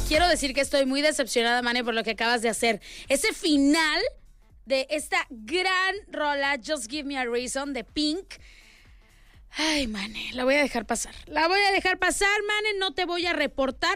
quiero decir que estoy muy decepcionada, Mane, por lo que acabas de hacer. Ese final de esta gran rola, Just Give Me a Reason, de Pink. Ay, Mane, la voy a dejar pasar. Mane, no te voy a reportar.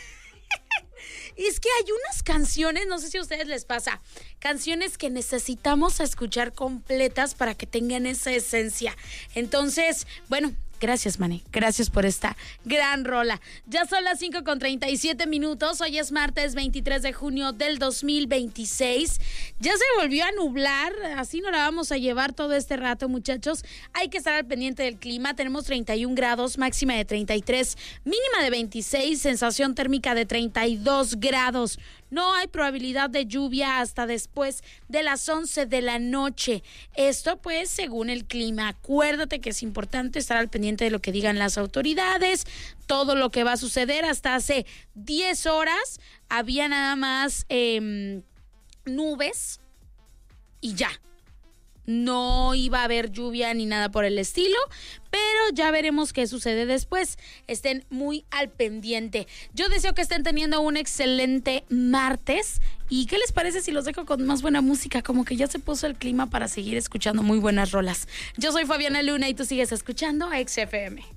Es que hay unas canciones, no sé si a ustedes les pasa, canciones que necesitamos escuchar completas para que tengan esa esencia. Entonces, bueno, gracias, Mane. Gracias por esta gran rola. Ya son las 5:37. Hoy es martes 23 de junio del 2026. Ya se volvió a nublar. Así nos la vamos a llevar todo este rato, muchachos. Hay que estar al pendiente del clima. Tenemos 31 grados, máxima de 33, mínima de 26, sensación térmica de 32 grados. No hay probabilidad de lluvia hasta después de las 11 de la noche. Esto, pues, según el clima. Acuérdate que es importante estar al pendiente de lo que digan las autoridades, todo lo que va a suceder. Hasta hace 10 horas había nada más nubes y ya. No iba a haber lluvia ni nada por el estilo, pero ya veremos qué sucede después. Estén muy al pendiente. Yo deseo que estén teniendo un excelente martes. ¿Y qué les parece si los dejo con más buena música? Como que ya se puso el clima para seguir escuchando muy buenas rolas. Yo soy Fabiana Luna y tú sigues escuchando a XFM.